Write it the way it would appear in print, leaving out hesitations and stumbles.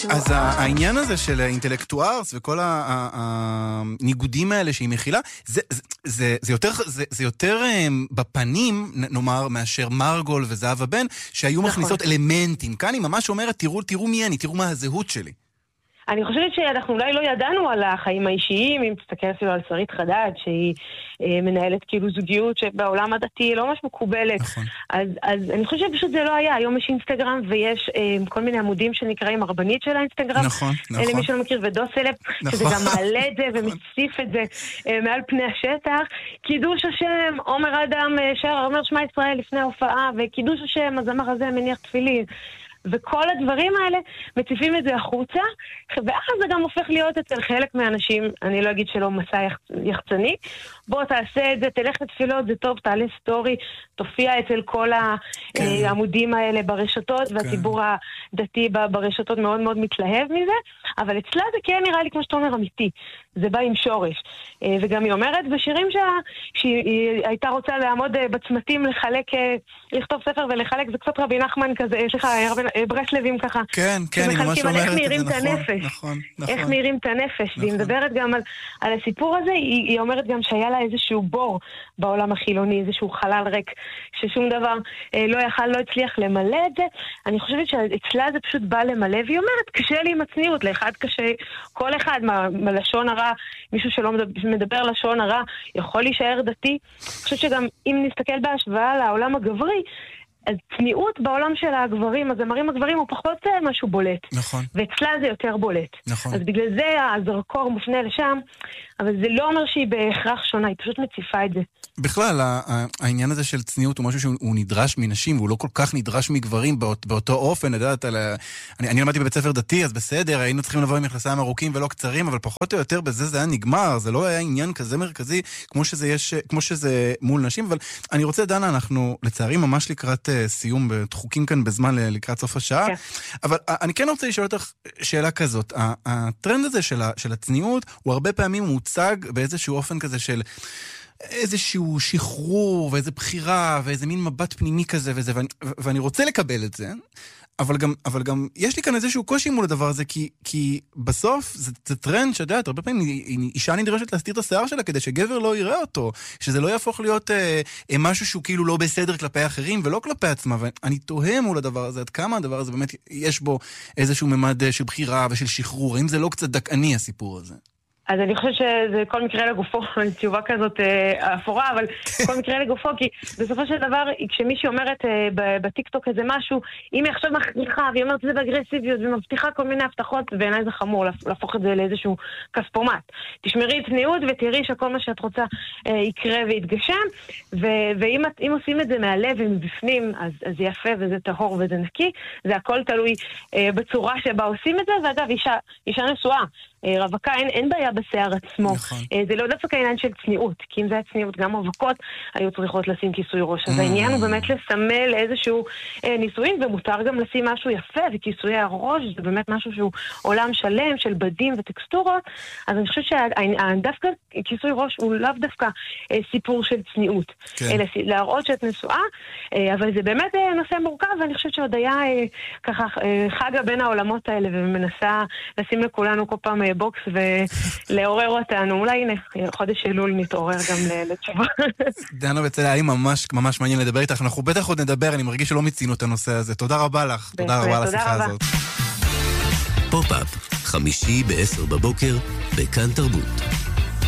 אז העניין הזה של האינטלקטוארס וכל הניגודים האלה שהיא מכילה, זה יותר בפנים, נאמר, מאשר מרגול וזהבה בן, שהיו מכניסות אלמנטים. כאן היא ממש אומרת, תראו מי אני, תראו מה הזהות שלי. אני חושבת שאנחנו אולי לא ידענו על החיים האישיים, אם תסתכל אפילו על שרית חדד, שהיא מנהלת כאילו זוגיות שבעולם הדתי לא ממש מקובלת. נכון. אז אני חושבת שפשוט זה לא היה. היום יש אינסטגרם ויש כל מיני עמודים שנקראים הרבנית של האינסטגרם. נכון. למי שלא מכיר, ודוסלב, שזה גם מעלה את זה ומציף את זה מעל פני השטח. קידוש השם, עומר אדם שר, אומר שמע ישראל לפני ההופעה, וקידוש השם, הזמר הזה מניח תפילין. וכל הדברים האלה מציפים את זה החוצה, ואז זה גם הופך להיות אצל חלק מהאנשים, אני לא אגיד שלא מסע יחצני, בוא תעשה את זה, תלך לתפילות, זה טוב, תעלה סטורי, תופיע אצל כל העמודים האלה ברשתות, והציבור הדתי ברשתות מאוד מאוד מתלהב מזה, אבל אצלה זה כן נראה לי כמו שאתה אומר אמיתי, זה בא עם שורש, וגם היא אומרת בשירים שהיא הייתה רוצה לעמוד בצמתים לחלק, לכתוב ספר ולחלק, זה קצת רבי נחמן כזה, סליחה, ברסלבים ככה. כן, היא ממש אומרת את זה, נכון. איך נראים את הנפש, והיא מדברת גם על הסיפור הזה, היא אומרת גם שהיה לה איזשהו בור בעולם החילוני, איזשהו חלל ריק, ששום דבר לא הצליח למלא את זה. אני חושבת שאצלה זה פשוט בא למלא, והיא אומרת, קשה לי עם הצניעות, לאחד קשה, כל אחד מהלשון הרע, מישהו שלא מדבר לשון הרע, יכול להישאר דתי. אני חושבת שגם אם נסתכל בהשוואה לעולם הגברי, אז צניעות בעולם של הגברים, הזמרים הגברים הוא פחות משהו בולט. נכון. ואצלה זה יותר בולט. נכון. אז בגלל זה הזרקור מופנה לשם, אבל זה לא אומר שהיא בהכרח שונה, היא פשוט מציפה את זה. בכלל, העניין הזה של צניעות הוא משהו שהוא נדרש מנשים, והוא לא כל כך נדרש מגברים באותו אופן, לדעת, אני למדתי בבית ספר דתי, אז בסדר, היינו צריכים לבוא עם מכנסיים ארוכים ולא קצרים, אבל פחות או יותר בזה זה היה נגמר, זה לא היה עניין כזה מרכזי, כמו שזה מול נשים, אבל אני רוצה, דנה, אנחנו לצערי ממש לקראת סיום, דחוקים כאן בזמן לקראת סוף השעה, אבל אני כן רוצה לשאול אותך שאלה כזאת, הטרנד הזה של הצניעות, הוא הרבה פעמים מוצג באיזשהו אופן כזה של איזשהו שחרור ואיזו בחירה ואיזה מין מבט פנימי כזה וזה, ואני רוצה לקבל את זה, אבל גם יש לי כאן איזשהו קושי מול הדבר הזה, כי בסוף זה טרנד שדעת, הרבה פעמים אישה נדרשת להסתיר את השיער שלה כדי שגבר לא יראה אותו, שזה לא יהפוך להיות משהו שהוא כאילו לא בסדר כלפי אחרים ולא כלפי עצמה, ואני תוהה מול הדבר הזה, עד כמה הדבר הזה באמת יש בו איזשהו ממד של בחירה ושל שחרור, האם זה לא קצת דקני הסיפור הזה? אז אני חושבת שזה כל מקרה לגופו, תשובה כזאת אפורה, אבל כל מקרה לגופו, כי בסופו של דבר, כשמישהי אומרת בטיקטוק איזה משהו, אם היא עכשיו מכריחה, והיא אומרת את זה באגרסיביות, ומבטיחה כל מיני הבטחות, בעיניי זה חמור להפוך את זה לאיזשהו כספומט. תשמרי צניעות ותראי שכל מה שאת רוצה יקרה ויתגשם, ואם עושים את זה מהלב ומבפנים, אז זה יפה וזה טהור וזה נקי, זה הכל תלוי בצורה שבה עושים את זה, ואגב, אישה נשואה, רווקה, אין בעיה בשיער עצמו. נכון. זה לא דווקא העניין של צניעות, כי אם זה היה צניעות, גם רווקות היו צריכות לשים כיסוי ראש. אז העניין הוא באמת לסמל איזשהו נישואין, ומותר גם לשים משהו יפה, וכיסוי הראש זה באמת משהו שהוא עולם שלם של בדים וטקסטורות, אז אני חושבת שדווקא כיסוי ראש הוא לאו דווקא סיפור של צניעות, אלא להראות שאת נשואה, אבל זה באמת נושא מורכב, ואני חושבת שעוד היה ככה חגה בין העולמות האלה, ומנסה לשים לכולנו כל פעם בוקס ולעורר אותנו. אולי הנה, חודש אלול נתעורר גם לתשובה. דנה בצלאל, היה לי ממש מעניין לדבר איתך. אנחנו בטח עוד נדבר, אני מרגיש שלא מצינו את הנושא הזה. תודה רבה לך. תודה רבה על השיחה הזאת. פופ-אפ, חמישי ב-10 בבוקר, בכאן תרבות.